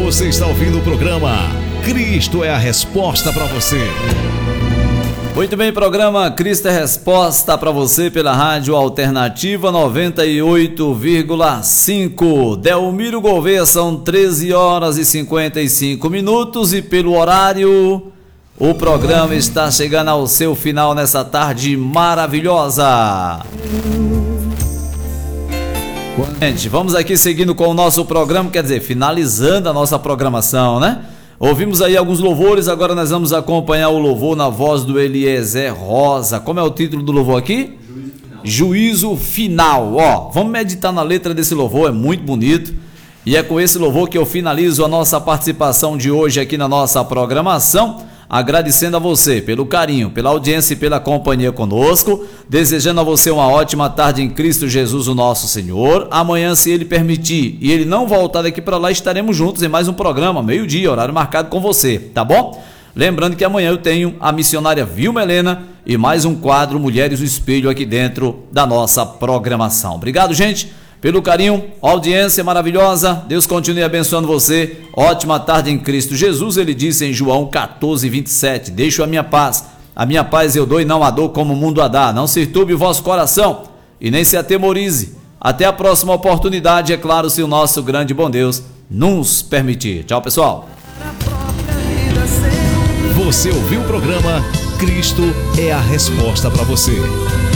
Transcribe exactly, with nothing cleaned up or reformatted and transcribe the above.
Você está ouvindo o programa Cristo é a Resposta para você. Muito bem, programa Cristo é Resposta para você pela Rádio Alternativa noventa e oito vírgula cinco. Delmiro Gouveia, são treze horas e cinquenta e cinco minutos e pelo horário o programa está chegando ao seu final nessa tarde maravilhosa. Gente, vamos aqui seguindo com o nosso programa, quer dizer, finalizando a nossa programação, né? Ouvimos aí alguns louvores, agora nós vamos acompanhar o louvor na voz do Eliezer Rosa. Como é o título do louvor aqui? Juízo Final. Juízo Final. Ó, vamos meditar na letra desse louvor, é muito bonito. E é com esse louvor que eu finalizo a nossa participação de hoje aqui na nossa programação, agradecendo a você pelo carinho, pela audiência e pela companhia conosco, desejando a você uma ótima tarde em Cristo Jesus, o nosso Senhor. Amanhã, se Ele permitir e Ele não voltar daqui para lá, estaremos juntos em mais um programa, meio-dia, horário marcado com você, tá bom? Lembrando que amanhã eu tenho a missionária Vilma Helena e mais um quadro Mulheres do Espelho aqui dentro da nossa programação. Obrigado, gente, pelo carinho, audiência maravilhosa. Deus continue abençoando você. Ótima tarde em Cristo Jesus. Ele disse em João quatorze, vinte e sete: deixo a minha paz, a minha paz eu dou e não a dou como o mundo a dá. Não se turbe o vosso coração e nem se atemorize. Até a próxima oportunidade, é claro, se o nosso grande bom Deus nos permitir. Tchau, pessoal. Você ouviu o programa Cristo é a Resposta para você.